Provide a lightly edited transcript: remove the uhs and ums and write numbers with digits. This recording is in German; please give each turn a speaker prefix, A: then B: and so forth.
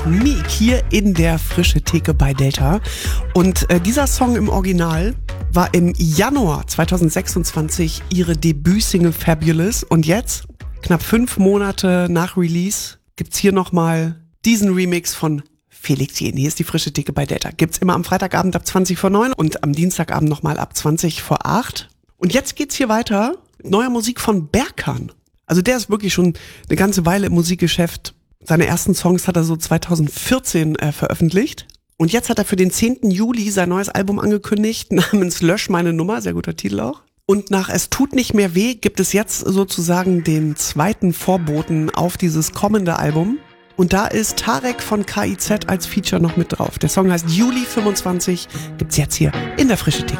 A: Meek hier in der Frische Theke bei Delta. Und dieser Song im Original war im Januar 2026 ihre Debütsingle Fabulous. Und jetzt, knapp 5 Monate nach Release, gibt's hier nochmal diesen Remix von Felix Jähn. Hier ist die Frische Theke bei Delta. Gibt's immer am Freitagabend ab 20 vor 9 und am Dienstagabend nochmal ab 20 vor 8. Und jetzt geht's hier weiter mit neuer Musik von Berkan. Also der ist wirklich schon eine ganze Weile im Musikgeschäft. Seine ersten Songs hat er so 2014 veröffentlicht. Und jetzt hat er für den 10. Juli sein neues Album angekündigt, namens Lösch meine Nummer, sehr guter Titel auch. Und nach Es tut nicht mehr weh gibt es jetzt sozusagen den zweiten Vorboten auf dieses kommende Album. Und da ist Tarek von KIZ als Feature noch mit drauf. Der Song heißt Juli 25, gibt's jetzt hier in der Frische Theke.